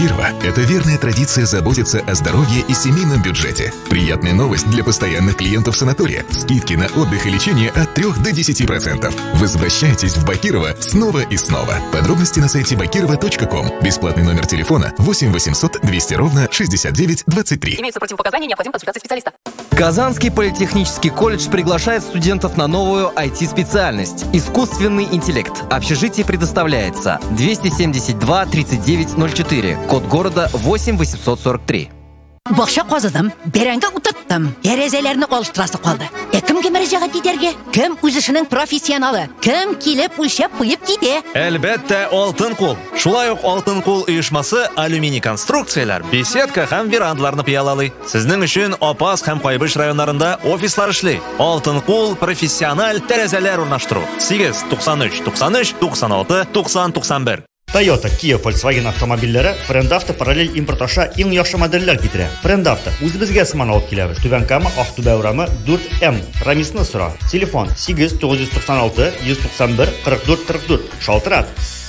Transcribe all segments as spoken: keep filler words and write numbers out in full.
Бакирова – это верная традиция заботиться о здоровье и семейном бюджете. Приятная новость для постоянных клиентов санатория. Скидки на отдых и лечение от трех до десяти процентов. Возвращайтесь в Бакирова снова и снова. Подробности на сайте бакирова точка ком. Бесплатный номер телефона восемь восемьсот двести ровно шестьдесят девять двадцать три. Имеются противопоказания, необходима консультация специалиста. Казанский политехнический колледж приглашает студентов на новую ай ти-специальность – искусственный интеллект. Общежитие предоставляется двести семьдесят два тридцать девять ноль четыре, код города восемь восемьсот сорок три. Бақша қазыдым, беренгі ұтыттым, ерезелеріні қолыштырасы қалды. Е, кім кемері жағат дейдерге? Кім үзішінің профессионалы? Кім келіп өлшеп қойып дейді? Әлбәттә, алтын қол. Шулай ук алтын қол ұйышмасы алюминий конструкциялар, беседка һәм верандларны пыялалый. Сезнең өчен Апас һәм Кайбыш районнарында офислар эшли. Алтын қол профессиональ тәрәзәләр урнаштыру. сигез туксан өч туксан өч туксан алты туксан туксан бер. Toyota, Kia, Volkswagen avtomobillari Frendavto parallel import aşa eng yaxshi modellar keltiradi. Frendavto o'zimizga simon olib kelamiz. Tuvankami, Aqto'be urami to'rt M. Ramisni so'ra. Telefon sakkiz to'qqiz yuz to'qson olti yuz to'qson bir qirq to'rt qirq to'rt. Shaltirat.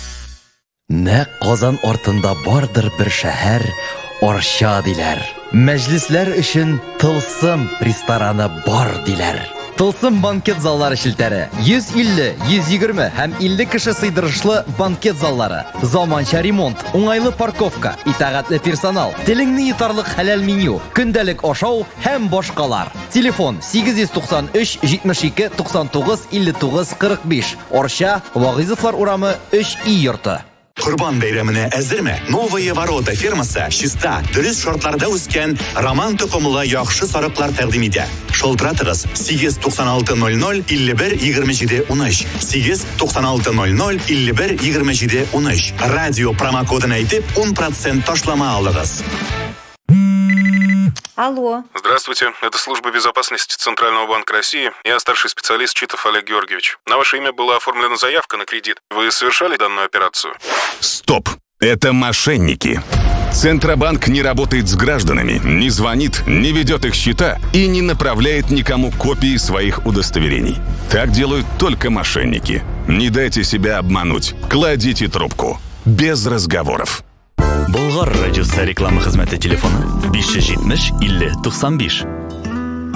Нәкъ Казан артында бардыр бер шәһәр, Арча диләр. Мәҗлесләр өчен тылсым рестораны бар диләр. Тылсым банкет заллары шелтәре. йөз илле, йөз егерме һәм илле кеше сыйдырышлы банкет заллары. Заманча ремонт, уңайлы парковка, итәгатьле персонал, телеңне йотарлык хәләл меню, көндәлек ашау һәм башкалар. Телефон сигез туксан өч җитмеш ике туксан тугыз илле тугыз кырык биш. Арча, Вагызовлар урамы өч И йорты. Kurban bayramına әзерме? Новые ворота фирмасы чиста, дөрес шартларда үскән роман токымлы яхшы сарыклар тәкъдим итә. Шалтыратыгыз сигез туксан алты ноль ноль илле бер егерме җиде ун өч. сигез туксан алты ноль ноль илле бер егерме җиде ун өч. Радио промокодын әйтеп он процент ташлама алыгыз. Алло. Здравствуйте, это служба безопасности Центрального банка России. Я старший специалист Читов Олег Георгиевич. На ваше имя была оформлена заявка на кредит. Вы совершали данную операцию? Стоп! Это мошенники. Центробанк не работает с гражданами, не звонит, не ведет их счета и не направляет никому копии своих удостоверений. Так делают только мошенники. Не дайте себя обмануть. Кладите трубку. Без разговоров. Болгар радиосы реклама хезмәте телефоны биш йөз җитмеш илле туксан биш.